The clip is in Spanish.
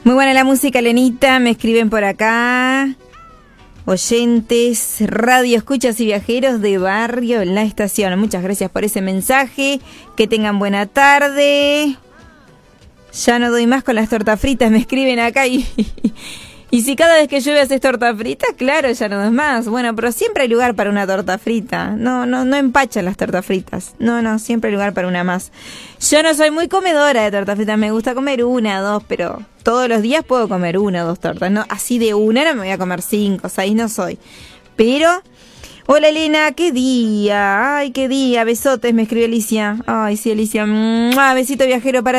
Muy buena la música, Lenita, me escriben por acá. Oyentes, radio escuchas y viajeros de barrio en la estación. Muchas gracias por ese mensaje. Que tengan buena tarde. Ya no doy más con las tortas fritas, me escriben acá y si cada vez que llueve haces torta frita, claro, ya no das más. Bueno, pero siempre hay lugar para una torta frita. No empachan las tortas fritas. No, siempre hay lugar para una más. Yo no soy muy comedora de tortas fritas, me gusta comer una, dos, pero todos los días puedo comer una o dos tortas. No, así de una no me voy a comer 5, 6, no soy. Pero, hola Elena, qué día, ay, qué día, besotes, me escribe Alicia. Ay, sí, Alicia, besito viajero para